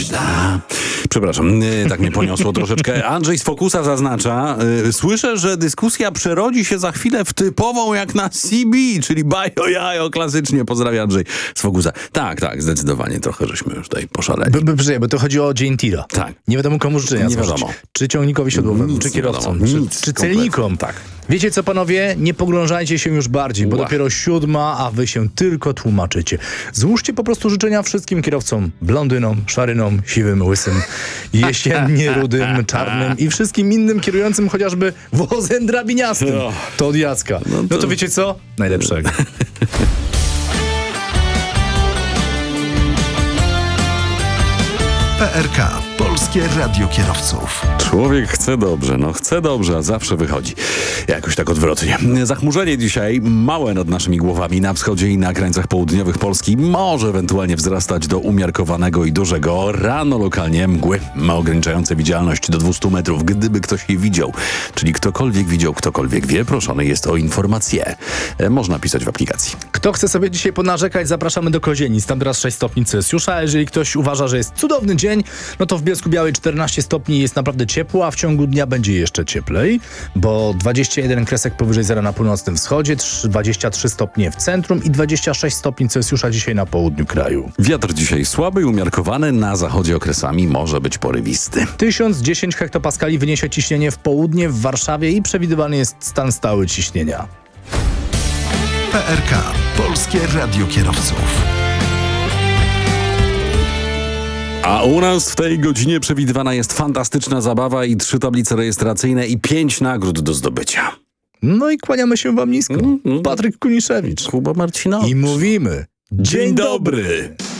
Przepraszam, tak mnie poniosło troszeczkę. Andrzej z Focusa zaznacza, słyszę, że dyskusja przerodzi się za chwilę w typową jak na CB, czyli bajo jajo klasycznie. Pozdrawiam, Andrzej z Focusa. Tak, zdecydowanie trochę żeśmy już tutaj poszaleli. Bo to chodzi o dzień tira. Tak. Nie wiadomo komu życzenia. Nie wiadomo. Czy ciągnikowi siodłowemu, Nic czy nie kierowcom, wiadomo. czy celnikom. Tak. Wiecie co, panowie? Nie pogrążajcie się już bardziej, bo dopiero 7, a wy się tylko tłumaczycie. Złóżcie po prostu życzenia wszystkim kierowcom, blondynom, szarynom, siwym, łysym, jesiennie rudym, czarnym i wszystkim innym kierującym chociażby wozem drabiniastym. To od Jacka. No to wiecie co? Najlepszego. PRK. Polskie Radio Kierowców. Człowiek chce dobrze, a zawsze wychodzi jakoś tak odwrotnie. Zachmurzenie dzisiaj małe nad naszymi głowami na wschodzie i na krańcach południowych Polski może ewentualnie wzrastać do umiarkowanego i dużego. Rano lokalnie mgły ograniczające widzialność do 200 metrów, gdyby ktoś je widział. Czyli ktokolwiek widział, ktokolwiek wie, proszony jest o informację. Można pisać w aplikacji. Kto chce sobie dzisiaj ponarzekać, zapraszamy do Kozienic. Tam teraz 6 stopni Celsjusza. Jeżeli ktoś uważa, że jest cudowny dzień, no to w Bielsku-Białej 14 stopni jest naprawdę ciepło, a w ciągu dnia będzie jeszcze cieplej, bo 21 kresek powyżej zera na północnym wschodzie, 23 stopnie w centrum i 26 stopni Celsjusza dzisiaj na południu kraju. Wiatr dzisiaj słaby i umiarkowany, na zachodzie okresami może być porywisty. 1010 hektopaskali wyniesie ciśnienie w południe w Warszawie i przewidywany jest stan stały ciśnienia. PRK. Polskie Radio Kierowców. A u nas w tej godzinie przewidywana jest fantastyczna zabawa i 3 tablice rejestracyjne i 5 nagród do zdobycia. No i kłaniamy się wam nisko. Patryk Kuniszewicz. Kuba Marcinowicz. I mówimy: Dzień dobry!